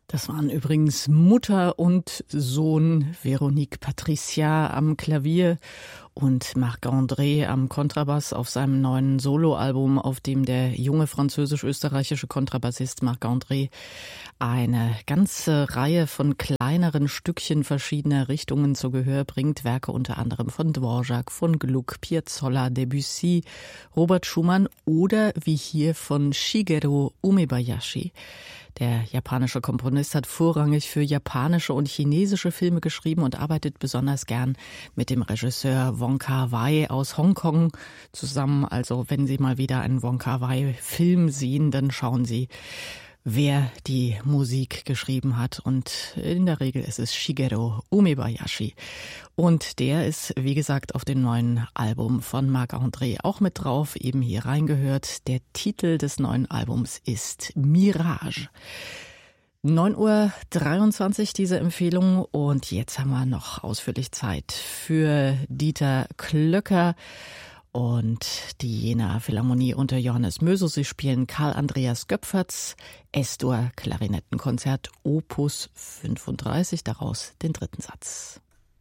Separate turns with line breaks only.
Das waren übrigens Mutter und Sohn, Véronique Patricia am Klavier und Marc-André am Kontrabass auf seinem neuen Soloalbum, auf dem der junge französisch-österreichische Kontrabassist Marc-André eine ganze Reihe von kleineren Stückchen verschiedener Richtungen zu Gehör bringt. Werke unter anderem von Dvorak, von Gluck, Piazzolla, Debussy, Robert Schumann oder wie hier von Shigeru Umebayashi. Der japanische Komponist hat vorrangig für japanische und chinesische Filme geschrieben und arbeitet besonders gern mit dem Regisseur Wong Kar-wai aus Hongkong zusammen. Also wenn Sie mal wieder einen Wong Kar-wai-Film sehen, dann schauen Sie, wer die Musik geschrieben hat. Und in der Regel ist es Shigeru Umebayashi. Und der ist, wie gesagt, auf dem neuen Album von Marc-André auch mit drauf, eben hier reingehört. Der Titel des neuen Albums ist Mirage. 9:23 Uhr diese Empfehlung und jetzt haben wir noch ausführlich Zeit für Dieter Klöcker und die Jena Philharmonie unter Johannes Möser. Sie spielen Karl Andreas Göpferts S-Dur Klarinettenkonzert Opus 35, daraus den dritten Satz.